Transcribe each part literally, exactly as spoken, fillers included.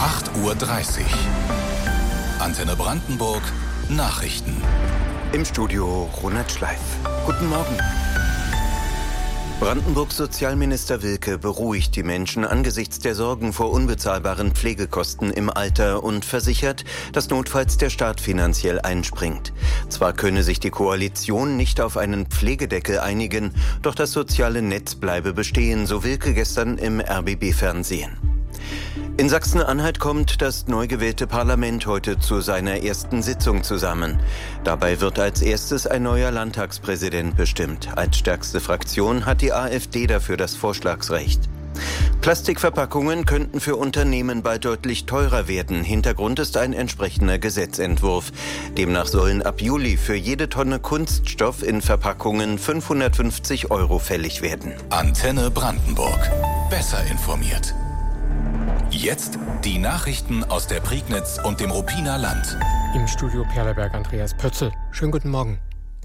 acht Uhr dreißig. Antenne Brandenburg Nachrichten. Im Studio Ronald Schleif. Guten Morgen. Brandenburgs Sozialminister Wilke beruhigt die Menschen angesichts der Sorgen vor unbezahlbaren Pflegekosten im Alter und versichert, dass notfalls der Staat finanziell einspringt. Zwar könne sich die Koalition nicht auf einen Pflegedeckel einigen, doch das soziale Netz bleibe bestehen, so Wilke gestern im R B B-Fernsehen. In Sachsen-Anhalt kommt das neu gewählte Parlament heute zu seiner ersten Sitzung zusammen. Dabei wird als erstes ein neuer Landtagspräsident bestimmt. Als stärkste Fraktion hat die AfD dafür das Vorschlagsrecht. Plastikverpackungen könnten für Unternehmen bald deutlich teurer werden. Hintergrund ist ein entsprechender Gesetzentwurf. Demnach sollen ab Juli für jede Tonne Kunststoff in Verpackungen fünfhundertfünfzig Euro fällig werden. Antenne Brandenburg. Besser informiert. Jetzt die Nachrichten aus der Prignitz und dem Ruppiner Land. Im Studio Perleberg Andreas Pötzl. Schönen guten Morgen.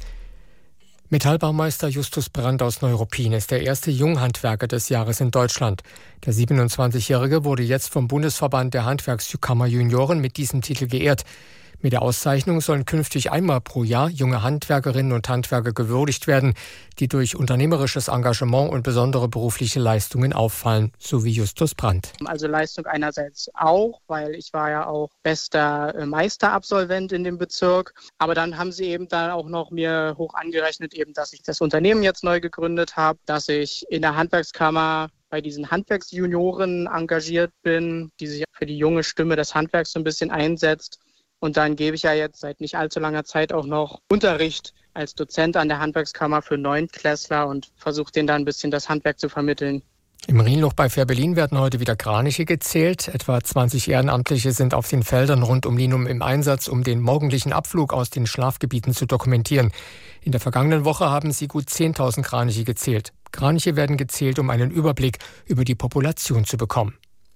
Metallbaumeister Justus Brandt aus Neuruppin ist der erste Junghandwerker des Jahres in Deutschland. Der siebenundzwanzigjährige wurde jetzt vom Bundesverband der Handwerkskammer Junioren mit diesem Titel geehrt. Mit der Auszeichnung sollen künftig einmal pro Jahr junge Handwerkerinnen und Handwerker gewürdigt werden, die durch unternehmerisches Engagement und besondere berufliche Leistungen auffallen, so wie Justus Brandt. Also Leistung einerseits auch, weil ich war ja auch bester Meisterabsolvent in dem Bezirk. Aber dann haben sie eben dann auch noch mir hoch angerechnet, eben, dass ich das Unternehmen jetzt neu gegründet habe, dass ich in der Handwerkskammer bei diesen Handwerksjunioren engagiert bin, die sich für die junge Stimme des Handwerks so ein bisschen einsetzt. Und dann gebe ich ja jetzt seit nicht allzu langer Zeit auch noch Unterricht als Dozent an der Handwerkskammer für Neuntklässler und versuche denen da ein bisschen das Handwerk zu vermitteln. Im Marienloch bei Fehrbellin werden heute wieder Kraniche gezählt. Etwa zwanzig Ehrenamtliche sind auf den Feldern rund um Linum im Einsatz, um den morgendlichen Abflug aus den Schlafgebieten zu dokumentieren. In der vergangenen Woche haben sie gut zehntausend Kraniche gezählt. Kraniche werden gezählt, um einen Überblick über die Population zu bekommen.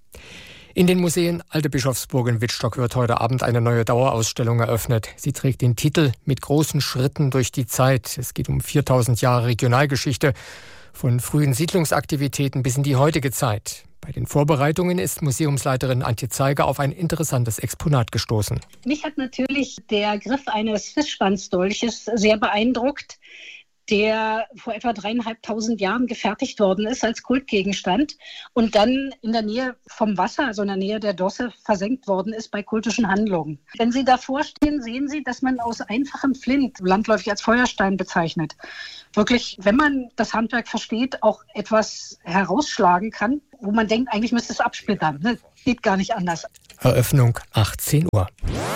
In den Museen Alte Bischofsburg in Wittstock wird heute Abend eine neue Dauerausstellung eröffnet. Sie trägt den Titel »Mit großen Schritten durch die Zeit«. Es geht um viertausend Jahre Regionalgeschichte, von frühen Siedlungsaktivitäten bis in die heutige Zeit. Bei den Vorbereitungen ist Museumsleiterin Antje Zeiger auf ein interessantes Exponat gestoßen. Mich hat natürlich der Griff eines Fischschwanzdolches sehr beeindruckt, der vor etwa dreieinhalbtausend Jahren gefertigt worden ist als Kultgegenstand und dann in der Nähe vom Wasser, also in der Nähe der Dosse, versenkt worden ist bei kultischen Handlungen. Wenn Sie davor stehen, sehen Sie, dass man aus einfachem Flint, landläufig als Feuerstein bezeichnet, wirklich, wenn man das Handwerk versteht, auch etwas herausschlagen kann, wo man denkt, eigentlich müsste es absplittern. Ne? Geht gar nicht anders. Eröffnung achtzehn Uhr.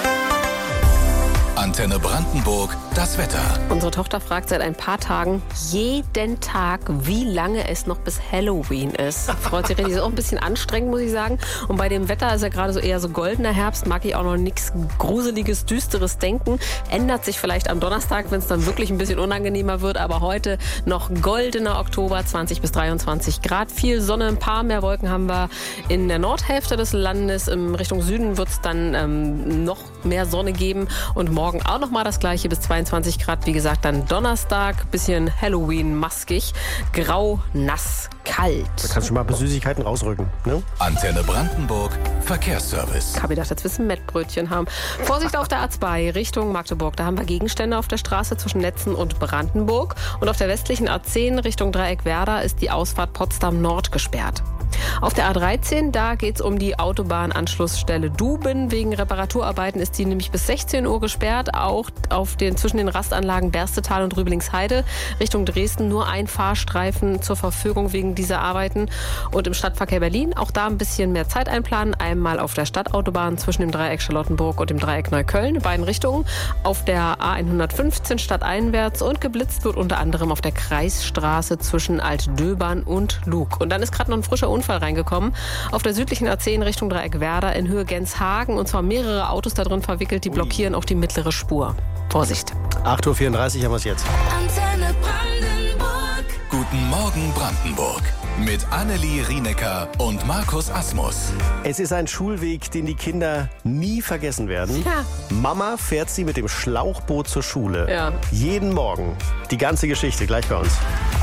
Antenne Brandenburg, das Wetter. Unsere Tochter fragt seit ein paar Tagen jeden Tag, wie lange es noch bis Halloween ist. Freut sich richtig. Ist auch ein bisschen anstrengend, muss ich sagen. Und bei dem Wetter ist ja gerade so eher so goldener Herbst. Mag ich auch noch nichts Gruseliges, Düsteres denken. Ändert sich vielleicht am Donnerstag, wenn es dann wirklich ein bisschen unangenehmer wird. Aber heute noch goldener Oktober, zwanzig bis dreiundzwanzig Grad. Viel Sonne, ein paar mehr Wolken haben wir in der Nordhälfte des Landes. In Richtung Süden wird es dann ähm, noch mehr Sonne geben. Und morgen auch noch mal das gleiche bis zweiundzwanzig Grad. Wie gesagt, dann Donnerstag, bisschen Halloween-maskig, grau, nass, kalt. Da kannst du mal ein paar Süßigkeiten rausrücken, ne? Antenne Brandenburg, Verkehrsservice. Ich habe gedacht, jetzt wissen Mettbrötchen haben. Vorsicht auf der A zwei Richtung Magdeburg. Da haben wir Gegenstände auf der Straße zwischen Netzen und Brandenburg. Und auf der westlichen A zehn Richtung Dreieck Werder ist die Ausfahrt Potsdam Nord gesperrt. Auf der A dreizehn, da geht es um die Autobahnanschlussstelle Duben. Wegen Reparaturarbeiten ist die nämlich bis sechzehn Uhr gesperrt. Auch auf den, zwischen den Rastanlagen Berstetal und Rübelingsheide Richtung Dresden nur ein Fahrstreifen zur Verfügung wegen dieser Arbeiten. Und im Stadtverkehr Berlin auch da ein bisschen mehr Zeit einplanen. Einmal auf der Stadtautobahn zwischen dem Dreieck Charlottenburg und dem Dreieck Neukölln in beiden Richtungen. Auf der A hundertfünfzehn stadteinwärts und geblitzt wird unter anderem auf der Kreisstraße zwischen Altdöbern und Lug. Und dann ist gerade noch ein frischer Unfall reingekommen. Auf der südlichen A zehn Richtung Dreieck Werder in Höhe Genshagen. Und zwar mehrere Autos da drin verwickelt, die blockieren auch die mittlere Spur. Vorsicht. acht Uhr vierunddreißig haben wir es jetzt. Antenne Brandenburg. Guten Morgen Brandenburg. Mit Annelie Rienecker und Markus Asmus. Es ist ein Schulweg, den die Kinder nie vergessen werden. Ja. Mama fährt sie mit dem Schlauchboot zur Schule. Ja. Jeden Morgen. Die ganze Geschichte gleich bei uns.